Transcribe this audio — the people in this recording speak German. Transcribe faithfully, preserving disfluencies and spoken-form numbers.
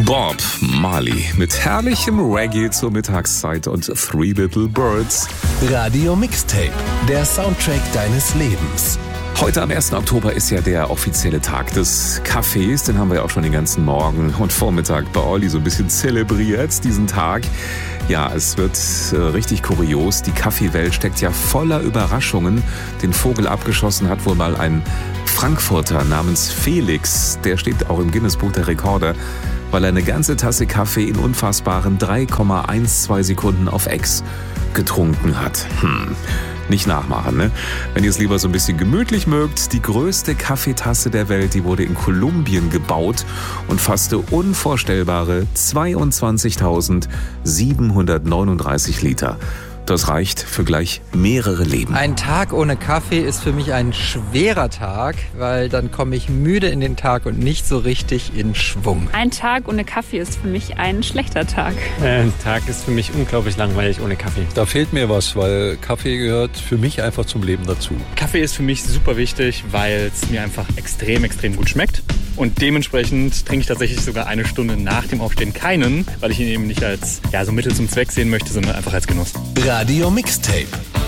Bob Marley mit herrlichem Reggae zur Mittagszeit und Three Little Birds. Radio Mixtape, der Soundtrack deines Lebens. Heute am ersten Oktober ist ja der offizielle Tag des Kaffees. Den haben wir ja auch schon den ganzen Morgen und Vormittag bei Olli so ein bisschen zelebriert, diesen Tag. Ja, es wird äh, richtig kurios. Die Kaffeewelt steckt ja voller Überraschungen. Den Vogel abgeschossen hat wohl mal ein Frankfurter namens Felix. Der steht auch im Guinness-Buch der Rekorde, weil er eine ganze Tasse Kaffee in unfassbaren drei Komma zwölf Sekunden auf Ex getrunken hat. Hm. Nicht nachmachen, ne? Wenn ihr es lieber so ein bisschen gemütlich mögt, die größte Kaffeetasse der Welt, die wurde in Kolumbien gebaut und fasste unvorstellbare zweiundzwanzigtausendsiebenhundertneununddreißig Liter. Das reicht für gleich mehrere Leben. Ein Tag ohne Kaffee ist für mich ein schwerer Tag, weil dann komme ich müde in den Tag und nicht so richtig in Schwung. Ein Tag ohne Kaffee ist für mich ein schlechter Tag. Ein Tag ist für mich unglaublich langweilig ohne Kaffee. Da fehlt mir was, weil Kaffee gehört für mich einfach zum Leben dazu. Kaffee ist für mich super wichtig, weil es mir einfach extrem, extrem gut schmeckt. Und dementsprechend trinke ich tatsächlich sogar eine Stunde nach dem Aufstehen keinen, weil ich ihn eben nicht als ja, so Mittel zum Zweck sehen möchte, sondern einfach als Genuss. Radio Mixtape.